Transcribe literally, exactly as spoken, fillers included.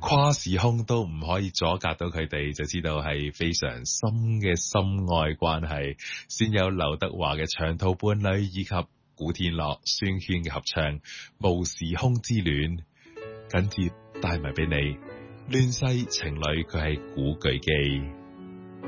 跨時空都唔可以阻隔到佢哋，就知道係非常深嘅深愛關係。先有劉德華嘅長途伴侶，以及古天樂、孫軒嘅合唱《無時空之戀》。緊接帶埋俾你，亂世情侶佢係古巨基。